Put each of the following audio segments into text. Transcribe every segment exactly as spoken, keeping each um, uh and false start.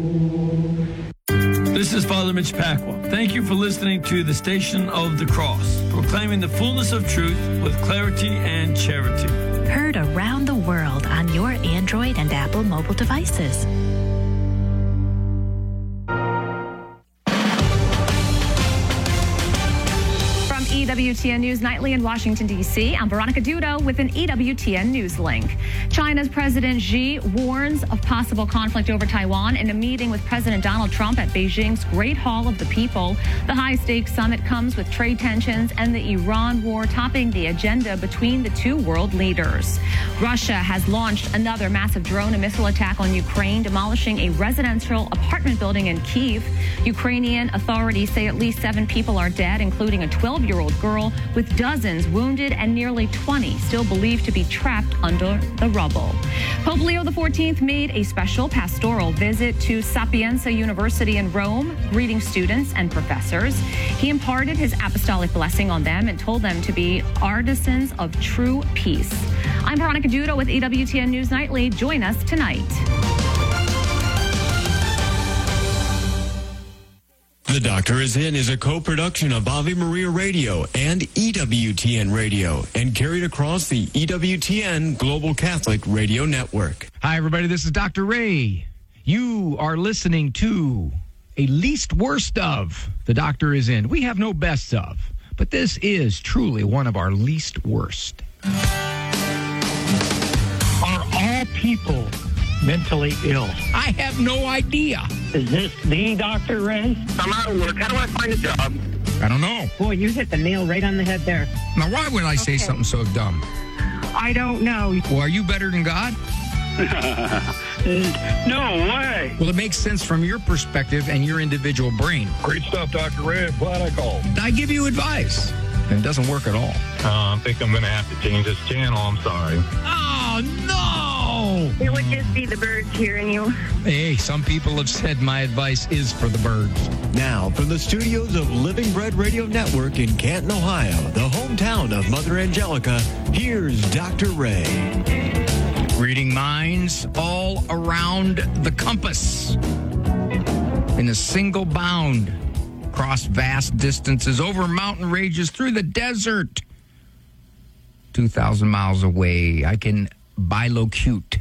This is Father Mitch Pacwa. Thank you for listening to the Station of the Cross, proclaiming the fullness of truth with clarity and charity. Heard around the world on your Android and Apple mobile devices. E W T N News Nightly in Washington, D C I'm Veronica Dudo with an E W T N News link. China's President Xi warns of possible conflict over Taiwan in a meeting with President Donald Trump at Beijing's Great Hall of the People. The high-stakes summit comes with trade tensions and the Iran war topping the agenda between the two world leaders. Russia has launched another massive drone and missile attack on Ukraine, demolishing a residential apartment building in Kyiv. Ukrainian authorities say at least seven people are dead, including a twelve-year-old girl, with dozens wounded and nearly twenty still believed to be trapped under the rubble. Pope Leo the fourteenth made a special pastoral visit to Sapienza University in Rome, greeting students and professors. He imparted his apostolic blessing on them and told them to be artisans of true peace. I'm Veronica Dudo with E W T N News Nightly. Join us tonight. The Doctor Is In is a co-production of Ave Maria Radio and E W T N Radio and carried across the E W T N Global Catholic Radio Network. Hi, everybody. This is Doctor Ray. You are listening to a least worst of The Doctor Is In. We have no best of, but this is truly one of our least worst. Are all people mentally ill? I have no idea. Is this the Doctor Ray? I'm out of work. How do I find a job? I don't know. Boy, you hit the nail right on the head there. Now, why would I say Okay. something so dumb? I don't know. Well, are you better than God? No way. Well, it makes sense from your perspective and your individual brain. Great stuff, Doctor Ray. I'm glad I called. I give you advice, and it doesn't work at all. Uh, I think I'm going to have to change this channel. I'm sorry. Oh, no! It would just be the birds hearing you. Hey, some people have said my advice is for the birds. Now, from the studios of Living Bread Radio Network in Canton, Ohio, the hometown of Mother Angelica, here's Doctor Ray. Reading minds all around the compass in a single bound, across vast distances, over mountain ranges, through the desert, two thousand miles away. I can bilocute.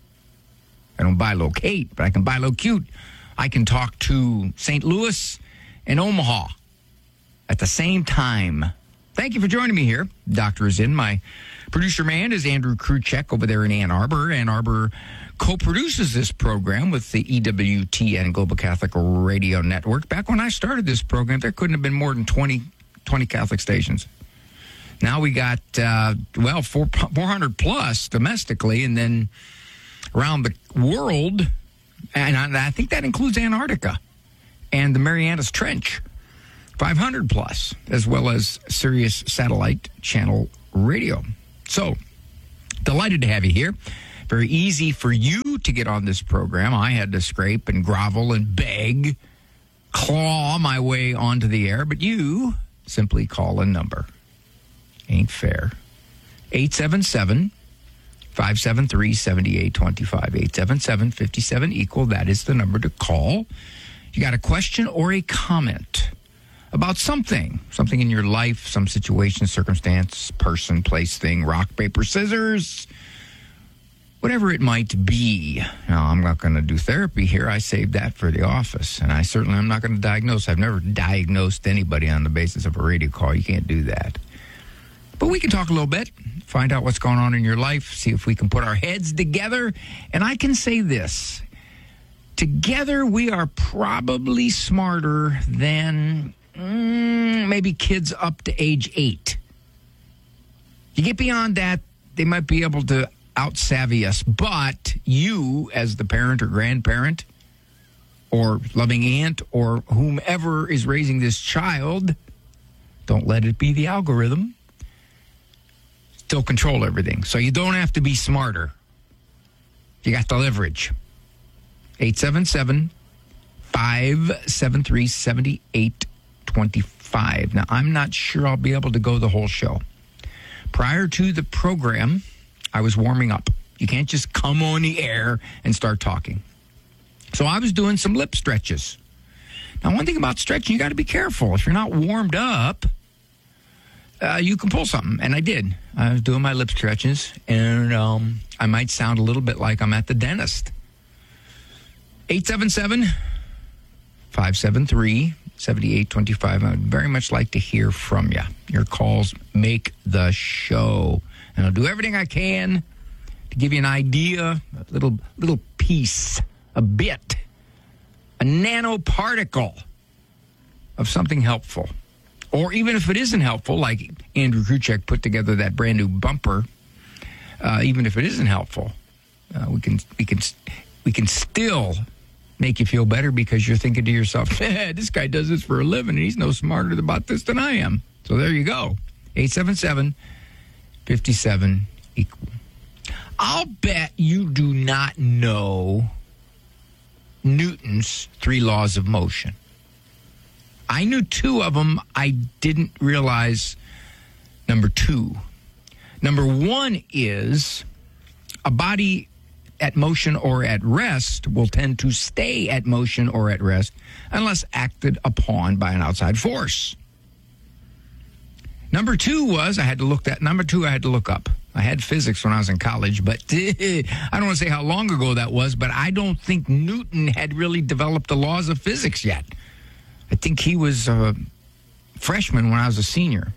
I don't bilocate, but I can bilocute. I can talk to Saint Louis and Omaha at the same time. Thank you for joining me here. Doctor Is In. My producer man is Andrew Kruchek over there in Ann Arbor. Ann Arbor co-produces this program with the E W T N Global Catholic Radio Network. Back when I started this program, there couldn't have been more than twenty, twenty Catholic stations. Now we got, uh, well, four, four hundred plus domestically, and then around the world, and I, I think that includes Antarctica and the Marianas Trench, five hundred plus, as well as Sirius Satellite Channel Radio. So, delighted to have you here. Very easy for you to get on this program. I had to scrape and grovel and beg, claw my way onto the air, but you simply call a number. Ain't fair. eight seven seven, five seven three, seven eight two five. eight seven seven, five seven, equal. That is the number to call. You got a question or a comment about something, something in your life, some situation, circumstance, person, place, thing, rock, paper, scissors, whatever it might be. Now, I'm not going to do therapy here. I saved that for the office, and I certainly am not going to diagnose. I've never diagnosed anybody on the basis of a radio call. You can't do that. But we can talk a little bit, find out what's going on in your life, see if we can put our heads together. And I can say this. Together, we are probably smarter than mm, maybe kids up to age eight. You get beyond that, they might be able to out-savvy us. But you, as the parent or grandparent or loving aunt or whomever is raising this child, don't let it be the algorithm. Still control everything. So you don't have to be smarter. You got the leverage. eight seven seven, five seven three, seven eight two five. Now, I'm not sure I'll be able to go the whole show. Prior to the program, I was warming up. You can't just come on the air and start talking. So I was doing some lip stretches. Now, one thing about stretching, you got to be careful. If you're not warmed up, uh, you can pull something. And I did. I was doing my lip stretches, and um, I might sound a little bit like I'm at the dentist. eight seven seven, five seven three, seven eight two five. I would very much like to hear from you. Your calls make the show. And I'll do everything I can to give you an idea, a little, little piece, a bit, a nanoparticle of something helpful. Or even if it isn't helpful, like Andrew Kruchek put together that brand new bumper, uh, even if it isn't helpful, uh, we can we can we can still make you feel better because you're thinking to yourself, eh, this guy does this for a living and he's no smarter about this than I am. So there you go. eight seven seven, five seven, equal. I'll bet you do not know Newton's three laws of motion. I knew two of them. I didn't realize number two. Number one is a body at motion or at rest will tend to stay at motion or at rest unless acted upon by an outside force. Number two was, I had to look that, number two I had to look up. I had physics when I was in college, but I don't want to say how long ago that was, but I don't think Newton had really developed the laws of physics yet. I think he was a freshman when I was a senior.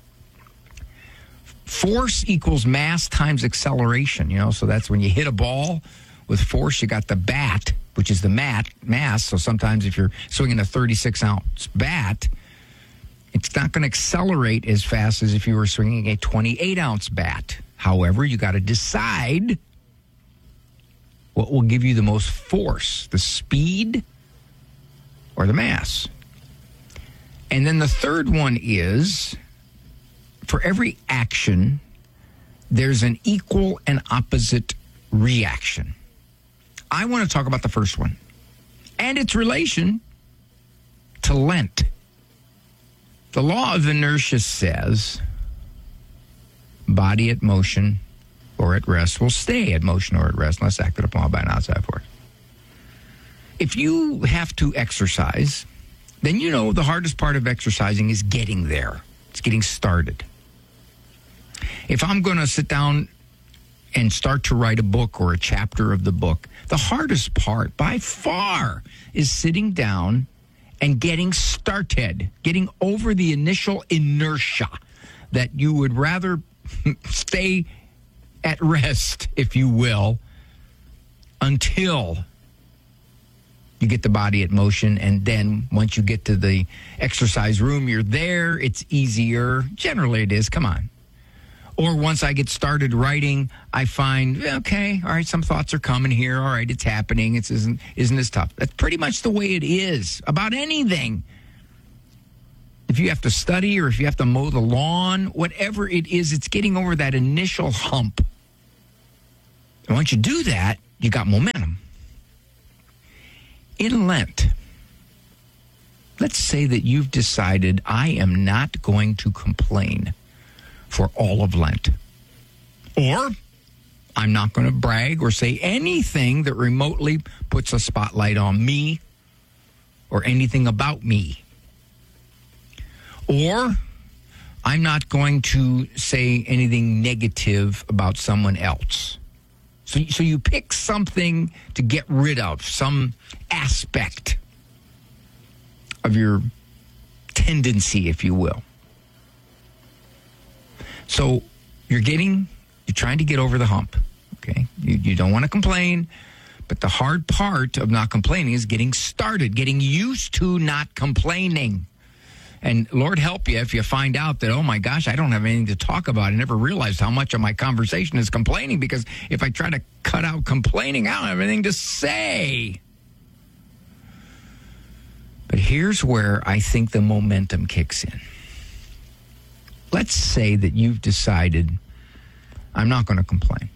Force equals mass times acceleration, you know, so that's when you hit a ball with force, you got the bat, which is the mat, mass. So sometimes if you're swinging a thirty-six ounce bat, it's not going to accelerate as fast as if you were swinging a twenty-eight ounce bat. However, you got to decide what will give you the most force, the speed or the mass. And then the third one is, for every action, there's an equal and opposite reaction. I want to talk about the first one and its relation to Lent. The law of inertia says body at motion or at rest will stay at motion or at rest unless acted upon by an outside force. If you have to exercise, then you know the hardest part of exercising is getting there. It's getting started. If I'm going to sit down and start to write a book or a chapter of the book, the hardest part by far is sitting down and getting started, getting over the initial inertia that you would rather stay at rest, if you will, until you get the body at motion. And then once you get to the exercise room, you're there. It's easier. Generally it is. Come on. Or once I get started writing, I find, okay, all right, some thoughts are coming here. All right, it's happening. It isn't, isn't as tough. That's pretty much the way it is about anything. If you have to study or if you have to mow the lawn, whatever it is, it's getting over that initial hump. And once you do that, you got momentum. In Lent, let's say that you've decided, I am not going to complain for all of Lent. Or I'm not going to brag or say anything that remotely puts a spotlight on me or anything about me. Or I'm not going to say anything negative about someone else. So, so you pick something to get rid of, some aspect of your tendency, if you will. So you're getting, you're trying to get over the hump, okay? You, you don't want to complain, but the hard part of not complaining is getting started, getting used to not complaining. And Lord help you if you find out that, oh my gosh, I don't have anything to talk about. I never realized how much of my conversation is complaining, because if I try to cut out complaining, I don't have anything to say. But here's where I think the momentum kicks in. Let's say that you've decided, I'm not going to complain.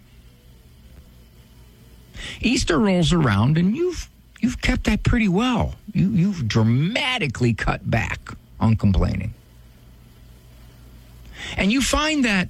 Easter rolls around and you've you've kept that pretty well. You, you've dramatically cut back on complaining. And you find that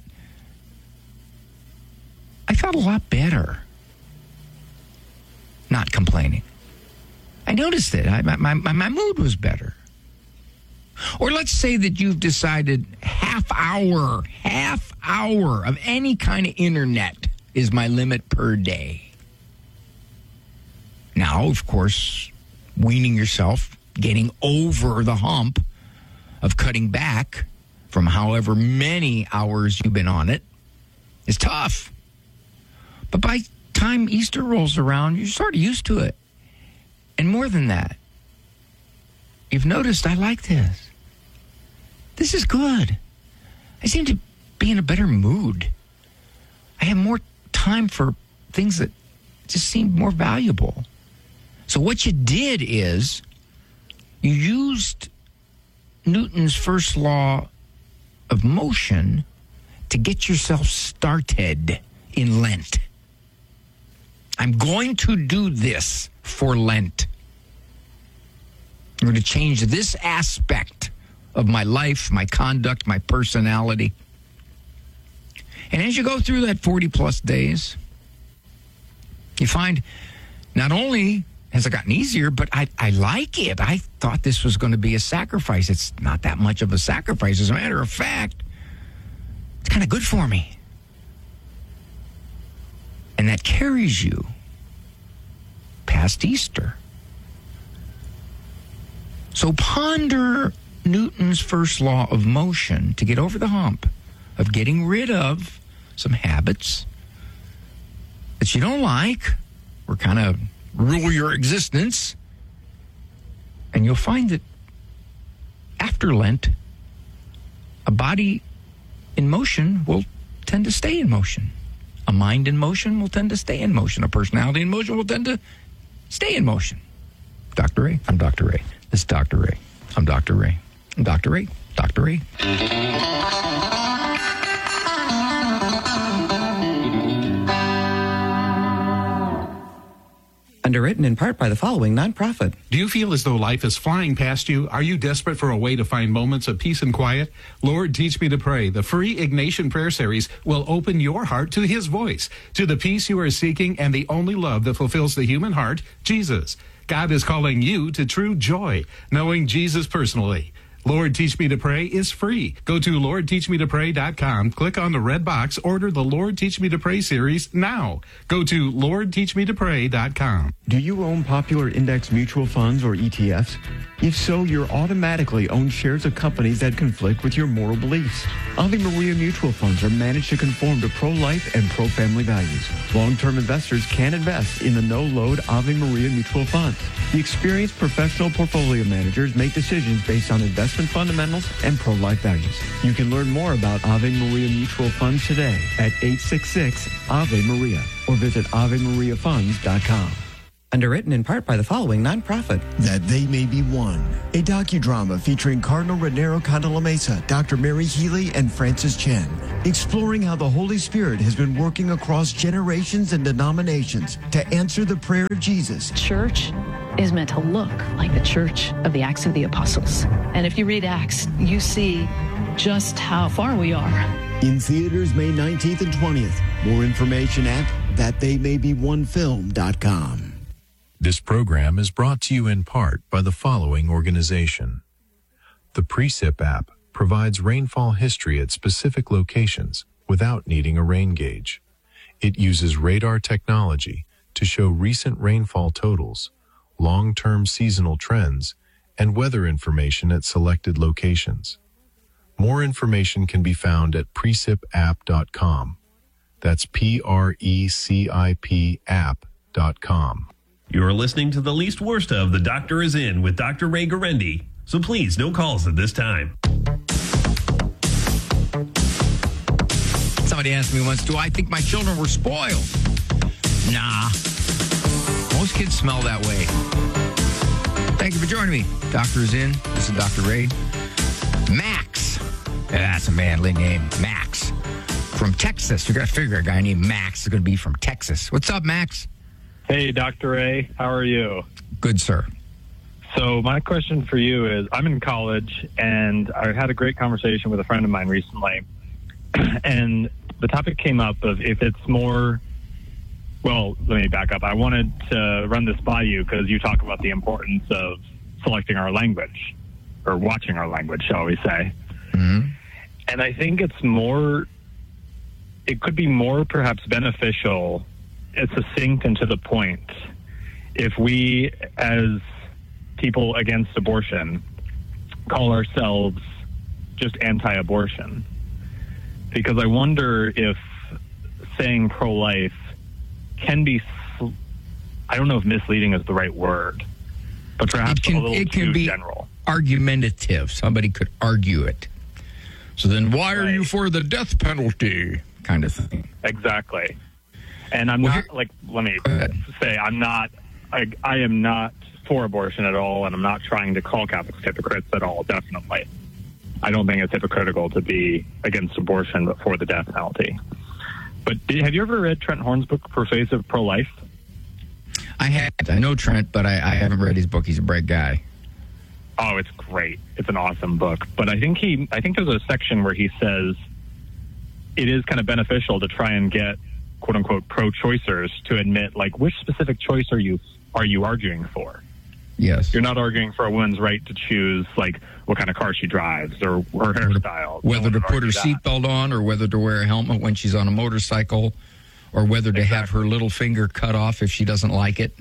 I felt a lot better not complaining. I noticed it. I, my, my, my mood was better. Or let's say that you've decided half hour, half hour of any kind of internet is my limit per day. Now, of course, weaning yourself, getting over the hump of cutting back from however many hours you've been on it is tough. But by the time Easter rolls around, you're sort of used to it. And more than that, you've noticed I like this. This is good. I seem to be in a better mood. I have more time for things that just seem more valuable. So what you did is you used Newton's first law of motion to get yourself started in Lent. I'm going to do this for Lent. I'm going to change this aspect of my life, my conduct, my personality. And as you go through that forty plus days, you find not only has it gotten easier, but I, I like it. I thought this was going to be a sacrifice. It's not that much of a sacrifice. As a matter of fact, it's kind of good for me. And that carries you past Easter. So ponder Newton's first law of motion to get over the hump of getting rid of some habits that you don't like or kind of rule your existence. And you'll find that after Lent, a body in motion will tend to stay in motion. A mind in motion will tend to stay in motion. A personality in motion will tend to stay in motion. Doctor Ray, I'm Doctor Ray. This is Doctor Ray. I'm Doctor Ray. I'm Doctor Ray. Doctor Ray. Underwritten in part by the following nonprofit. Do you feel as though life is flying past you? Are you desperate for a way to find moments of peace and quiet? Lord, Teach Me to Pray, the free Ignatian prayer series, will open your heart to His voice, to the peace you are seeking and the only love that fulfills the human heart, Jesus. God is calling you to true joy, knowing Jesus personally. Lord, Teach Me to Pray is free. Go to lord teach me to pray dot com, click on the red box, order the Lord Teach Me to Pray series now. Go to lord teach me to pray dot com. Do you own popular index mutual funds or E T Fs? If so, you're automatically own shares of companies that conflict with your moral beliefs. Ave Maria mutual funds are managed to conform to pro-life and pro-family values. Long-term investors can invest in the no-load Ave Maria mutual funds. The experienced professional portfolio managers make decisions based on investment fundamentals and pro-life values. You can learn more about Ave Maria mutual funds today at eight six six Ave Maria or visit ave maria funds dot com. Underwritten in part by the following nonprofit. That They May Be One, a docudrama featuring Cardinal Raniero Cantalamessa, Doctor Mary Healy, and Francis Chen, exploring how the Holy Spirit has been working across generations and denominations to answer the prayer of Jesus. Church is meant to look like the church of the Acts of the Apostles. And if you read Acts, you see just how far we are. In theaters May nineteenth and twentieth. More information at that they may be one film dot com. This program is brought to you in part by the following organization. The Precip app provides rainfall history at specific locations without needing a rain gauge. It uses radar technology to show recent rainfall totals, long-term seasonal trends, and weather information at selected locations. More information can be found at precip app dot com. That's P R E C I P app dot com. You're listening to the least worst of The Doctor Is In with Doctor Ray Guarendi. So please, no calls at this time. Somebody asked me once, do I think my children were spoiled? Nah. Most kids smell that way. Thank you for joining me. Doctor Is In. This is Doctor Ray. Max. Yeah, that's a manly name. Max. From Texas. You got to figure a guy named Max is going to be from Texas. What's up, Max? Hey, Doctor Ray. How are you? Good, sir. So my question for you is, I'm in college, and I had a great conversation with a friend of mine recently, and the topic came up of if it's more Well, let me back up. I wanted to run this by you because you talk about the importance of selecting our language, or watching our language, shall we say. Mm-hmm. And I think it's more, it could be more perhaps beneficial, it's succinct and to the point, if we, as people against abortion, call ourselves just anti-abortion. Because I wonder if saying pro-life can be, I don't know if misleading is the right word, but perhaps it can, a little it can too be general. Argumentative. Somebody could argue it. So then why are Right. you for the death penalty kind of thing? Exactly. And I'm Well, not, here- like, let me say, I'm not, I, I am not for abortion at all, and I'm not trying to call Catholics hypocrites at all, definitely. I don't think it's hypocritical to be against abortion but for the death penalty. But did, have you ever read Trent Horn's book, Pervasive Pro-Life? I had. I know Trent, but I, I haven't read his book. He's a bright guy. Oh, it's great. It's an awesome book. But I think he, I think there's a section where he says it is kind of beneficial to try and get quote unquote pro-choicers to admit, like, which specific choice are you are you arguing for? Yes. You're not arguing for a woman's right to choose, like, what kind of car she drives or her hairstyle. Whether to put her argue that. seatbelt on, or whether to wear a helmet when she's on a motorcycle, or whether to have her little finger cut off if she doesn't like it.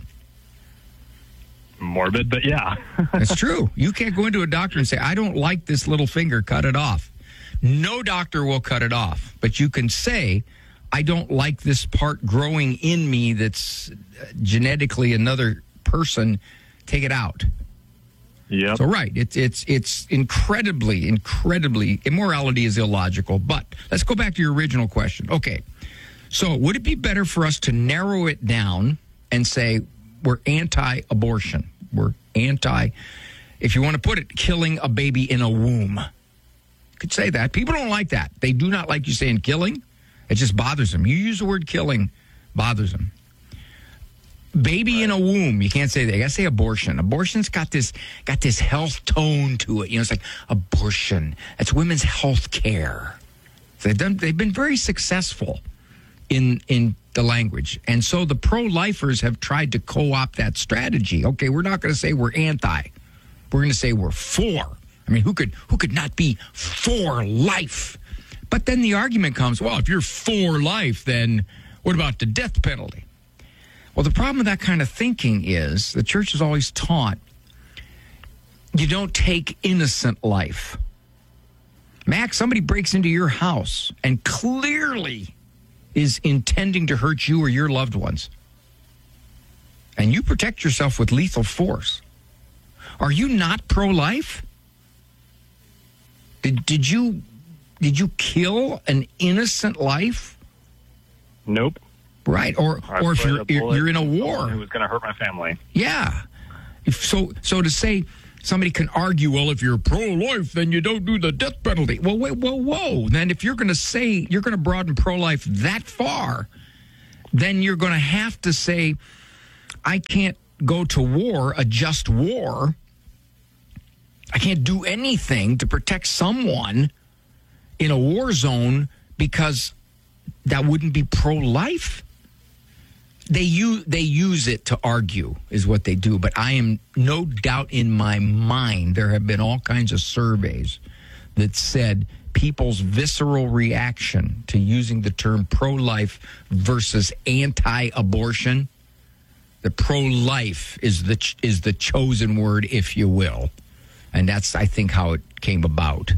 Morbid, but yeah. It's true. You can't go into a doctor and say, I don't like this little finger, cut it off. No doctor will cut it off. But you can say, I don't like this part growing in me that's genetically another person, take it out. Yeah. So, right. It's, it's, it's incredibly, incredibly, immorality is illogical. But let's go back to your original question. Okay. So would it be better for us to narrow it down and say we're anti-abortion? We're anti, if you want to put it, killing a baby in a womb. You could say that. People don't like that. They do not like you saying killing. It just bothers them. You use the word killing, bothers them. Baby in a womb, you can't say that. You got to say abortion. Abortion's got this got this health tone to it. You know, it's like abortion. It's women's health care. They've done. They've been very successful in in the language, and so the pro-lifers have tried to co-opt that strategy. Okay, we're not going to say we're anti. We're going to say we're for. I mean, who could who could not be for life? But then the argument comes, well, if you're for life, then what about the death penalty? Well, the problem with that kind of thinking is the church has always taught you don't take innocent life. Max, somebody breaks into your house and clearly is intending to hurt you or your loved ones. And you protect yourself with lethal force. Are you not pro-life? Did, did you did you kill an innocent life? Nope. Right, or I or if sprayed you're a bullet you're in a at war, someone who was going to hurt my family. yeah. If so, so to say somebody can argue, well, if you're pro-life, then you don't do the death penalty. Well, wait, whoa, whoa. Then if you're going to say you're going to broaden pro-life that far, then you're going to have to say, I can't go to war, a just war. I can't do anything to protect someone in a war zone because that wouldn't be pro-life. They use, they use it to argue is what they do. But I am no doubt in my mind there have been all kinds of surveys that said people's visceral reaction to using the term pro-life versus anti-abortion, the pro-life is the ch- is the chosen word, if you will. And that's, I think, how it came about.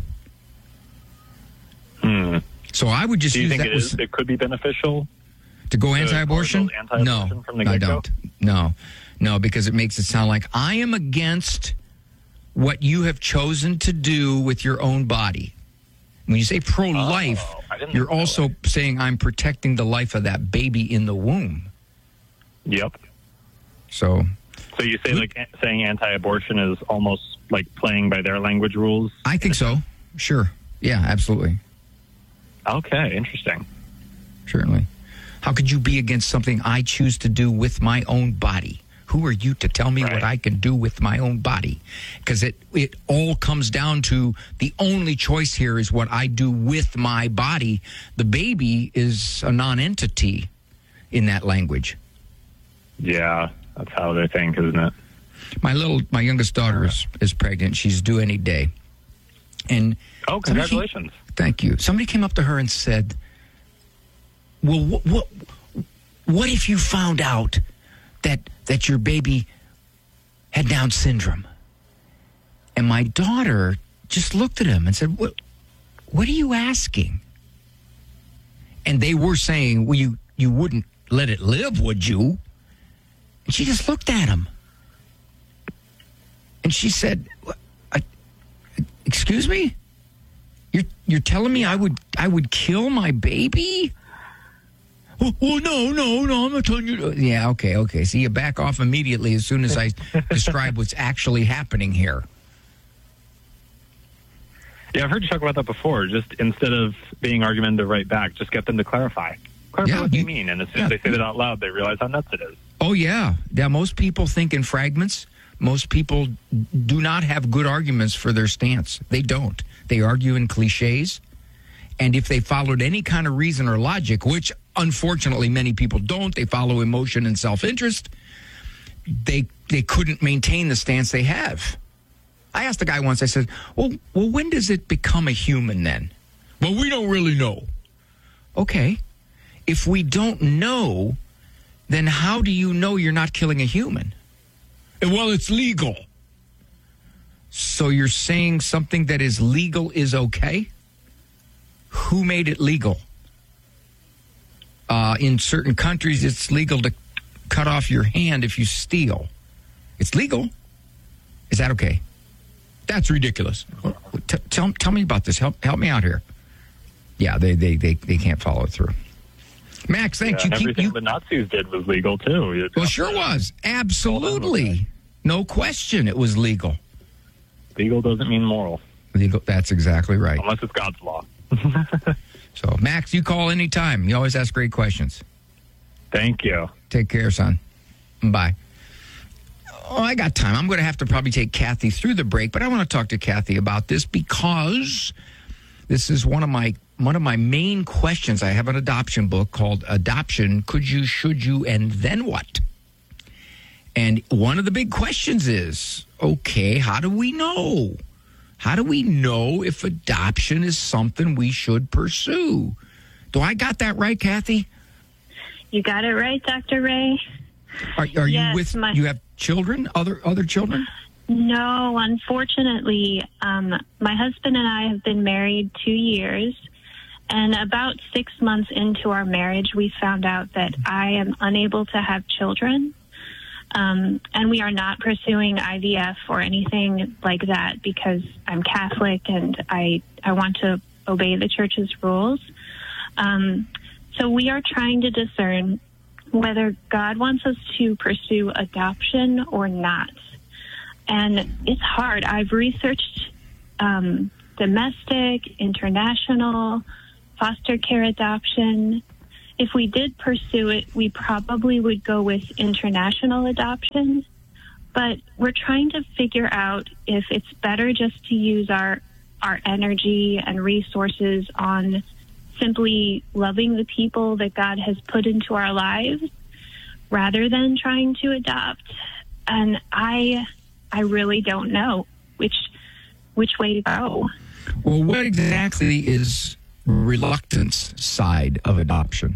Hmm. So I would just Do you use think that it, is, it could be beneficial? to go to anti-abortion? call those anti-abortion No, from the I get-go? don't. No, no, because it makes it sound like I am against what you have chosen to do with your own body. When you say pro-life, Oh, I didn't you're think that also way. saying I'm protecting the life of that baby in the womb. Yep. So So you say, like, a- saying anti-abortion is almost like playing by their language rules? I think so. Sure. Yeah, absolutely. Okay, interesting. Certainly. How could you be against something I choose to do with my own body? Who are you to tell me Right. what I can do with my own body? Because it, it all comes down to the only choice here is what I do with my body. The baby is a non-entity. in that language. Yeah, that's how they think, isn't it? My little, my youngest daughter is, is pregnant. She's due any day. And oh, congratulations! Came, thank you. Somebody came up to her and said, "Well, what, what, what if you found out that that your baby had Down syndrome?" And my daughter just looked at him and said, "What? What are you asking?" And they were saying, "Well, you you wouldn't let it live, would you?" And she just looked at him. And she said, "Excuse me? You're you're telling me I would I would kill my baby?" Oh, oh no, no, no, I'm not telling you. To. Yeah, okay, okay. See, you back off immediately as soon as I describe what's actually happening here. Yeah, I've heard you talk about that before. Just instead of being argumentative right back, just get them to clarify. Clarify yeah, what you, they mean. And as soon yeah. as they say that out loud, they realize how nuts it is. Oh, yeah. Yeah, most people think in fragments. Most people do not have good arguments for their stance. They don't. They argue in cliches. And if they followed any kind of reason or logic, which unfortunately many people don't, they follow emotion and self-interest, they they couldn't maintain the stance they have. I asked a guy once, I said, well, well, when does it become a human then? Well, we don't really know. Okay. If we don't know, then how do you know you're not killing a human? Well, it's legal. So you're saying something that is legal is okay? Who made it legal? Uh, in certain countries, it's legal to cut off your hand if you steal. It's legal. Is that okay? That's ridiculous. T- tell, tell me about this. Help help me out here. Yeah, they they, they, they can't follow it through. Max, thanks. Yeah, you keep, everything you, the Nazis did was legal, too. It, well, sure was. Absolutely. No question it was legal. Legal doesn't mean moral. Legal. That's exactly right. Unless it's God's law. So, Max, you call anytime. You always ask great questions. Thank you. Take care, son. Bye. Oh, I got time. I'm going to have to probably take Kathy through the break, but I want to talk to Kathy about this because this is one of my one of my main questions. I have an adoption book called Adoption, Could You, Should You, and Then What? And one of the big questions is, okay, how do we know? How do we know if adoption is something we should pursue? Do I got that right, Kathy? You got it right, Doctor Ray. Are, are yes, you with, my, you have children, other other children? No, unfortunately, um, my husband and I have been married two years. And about six months into our marriage, we found out that I am unable to have children. Um, and we are not pursuing I V F or anything like that because I'm Catholic and I, I want to obey the church's rules. Um, so we are trying to discern whether God wants us to pursue adoption or not. And it's hard. I've researched um, domestic, international, foster care adoption. If we did pursue it, we probably would go with international adoption. But we're trying to figure out if it's better just to use our, our energy and resources on simply loving the people that God has put into our lives rather than trying to adopt. And I I really don't know which which way to go. Well, what exactly is reluctance side of adoption?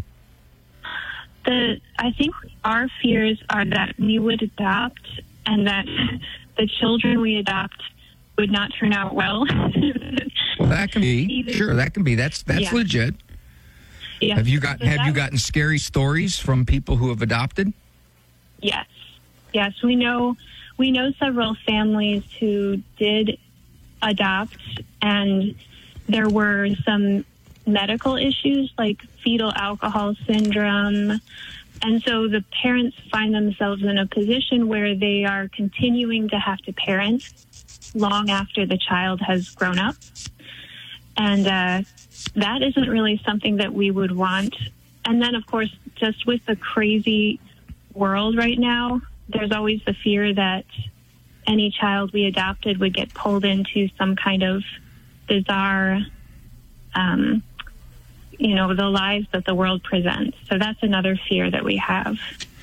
The I think our fears are that we would adopt and that the children we adopt would not turn out well. Well, that can be. Sure, that can be. That's that's yeah. legit. Yeah. Have you got so have you gotten scary stories from people who have adopted? Yes. Yes, we know we know several families who did adopt, and there were some medical issues like fetal alcohol syndrome. And so the parents find themselves in a position where they are continuing to have to parent long after the child has grown up. And uh, that isn't really something that we would want. And then, of course, just with the crazy world right now, there's always the fear that any child we adopted would get pulled into some kind of bizarre um, you know, the lies that the world presents. So that's another fear that we have.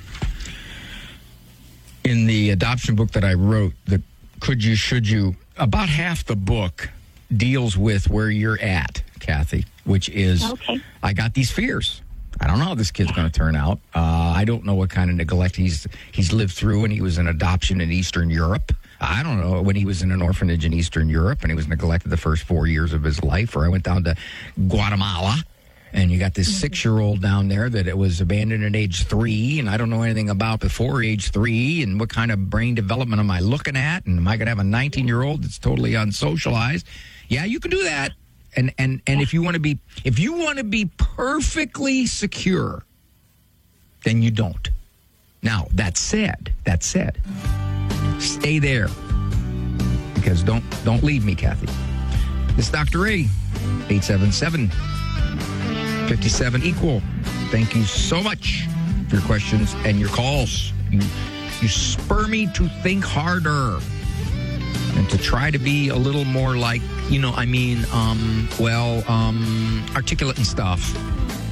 In the adoption book that I wrote, the Could You, Should You, about half the book deals with where you're at, Kathy, which is, okay. I got these fears. I don't know how this kid's going to turn out. Uh, I don't know what kind of neglect he's he's lived through when he was in adoption in Eastern Europe. I don't know when he was in an orphanage in Eastern Europe and he was neglected the first four years of his life. Or I went down to Guatemala and you got this mm-hmm. six-year-old down there that it was abandoned at age three, and I don't know anything about before age three, and what kind of brain development am I looking at? And am I going to have a nineteen-year-old that's totally unsocialized? Yeah, you can do that. And and and if you want to be if you want to be perfectly secure, then you don't. Now, that said, that said, stay there. Because don't don't leave me, Kathy. This is Doctor Ray, eight seven seven, five seven, equal. Thank you so much for your questions and your calls. You you spur me to think harder and to try to be a little more like, you know, I mean, um, well, um, articulate and stuff.